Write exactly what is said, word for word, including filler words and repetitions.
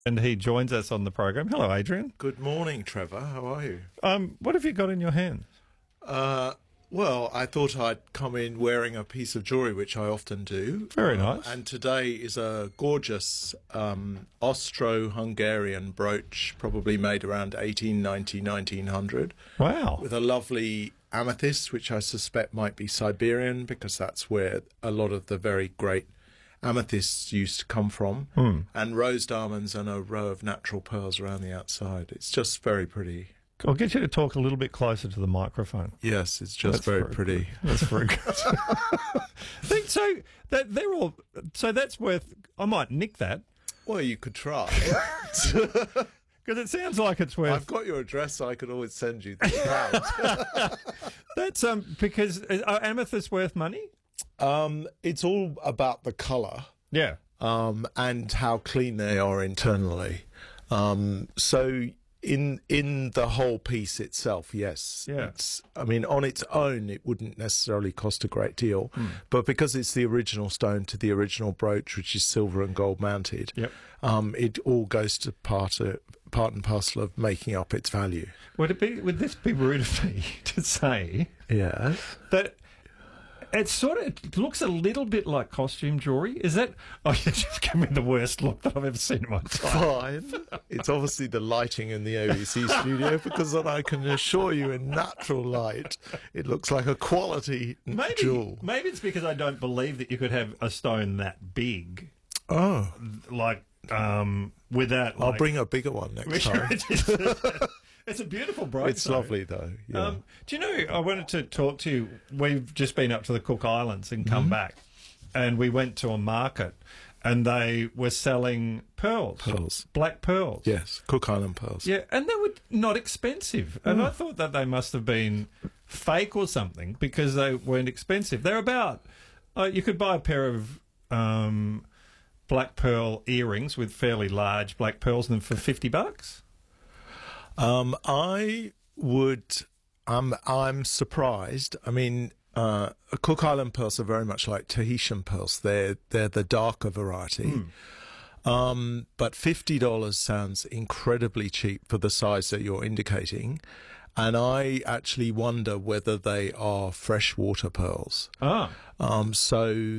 And he joins us on the program. Hello, Adrian. Good morning, Trevor. How are you? Um, what have you got in your hand? Uh, well, I thought I'd come in wearing a piece of jewellery, which I often do. Very Um, nice. And today is a gorgeous um, Austro-Hungarian brooch, probably made around eighteen ninety, nineteen hundred, Wow. with a lovely amethyst, which I suspect might be Siberian, because that's where a lot of the very great amethysts used to come from, Hmm. and rose diamonds and a row of natural pearls around the outside. It's just very pretty. I'll get you to talk a little bit closer to the microphone. Yes, it's just That's very, very pretty. good. That's very good. Think- so that they're all. So that's worth. I might nick that Well, you could try. because it sounds like it's worth. I've got your address, so I could always send you the out. That's um because uh, are amethysts worth money? um, it's all about the colour Yeah. um, and how clean they are internally. Um, so in in the whole piece itself, yes. Yeah. It's, I mean, on its own, it wouldn't necessarily cost a great deal. But because it's the original stone to the original brooch, which is silver and gold mounted, Yep. um, it all goes to part, of, part and parcel of making up its value. Would it be? Would this be rude of me to say Yes. that? It sort of it looks a little bit like costume jewellery. Is that? Oh, you just give me the worst look that I've ever seen in my time. Fine. It's obviously the lighting in the O B C studio, because then I can assure you in natural light it looks like a quality Maybe, jewel. maybe it's because I don't believe that you could have a stone that big, Oh, like um, without. I'll like, bring a bigger one next time. It's a beautiful brooch. It's though. lovely though. Yeah. Um, do you know, I wanted to talk to you. We've just been up to the Cook Islands and Mm-hmm. come back, and we went to a market, and they were selling pearls, Pearls. black pearls. Yes, Cook Island pearls. Yeah, and they were not expensive. And I thought that they must have been fake or something because they weren't expensive. They're about, uh, you could buy a pair of um, black pearl earrings with fairly large black pearls in them for fifty bucks. Um, I would. I'm. I'm surprised. I mean, uh, Cook Island pearls are very much like Tahitian pearls. They're they're the darker variety. Um, but fifty dollars sounds incredibly cheap for the size that you're indicating, and I actually wonder whether they are freshwater pearls. Ah. Um, so